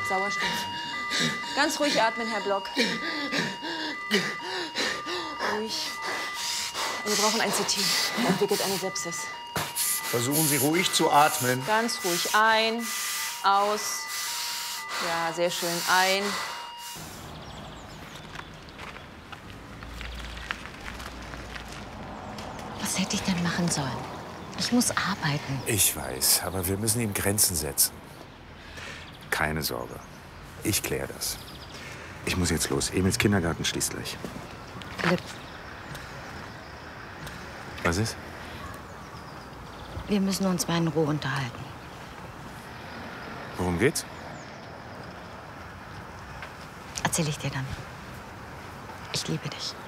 Sauerstoff. Ganz ruhig atmen, Herr Block. Ruhig. Wir brauchen ein CT. Er entwickelt eine Sepsis. Versuchen Sie ruhig zu atmen. Ganz ruhig. Ein, aus. Ja, sehr schön. Ein. Was hätte ich denn machen sollen? Ich muss arbeiten. Ich weiß, aber wir müssen ihm Grenzen setzen. Keine Sorge. Ich kläre das. Ich muss jetzt los. Emils Kindergarten schließt gleich. Philipp, Was ist? wir müssen uns mal in Ruhe unterhalten. Worum geht's? Erzähl ich dir dann. Ich liebe dich.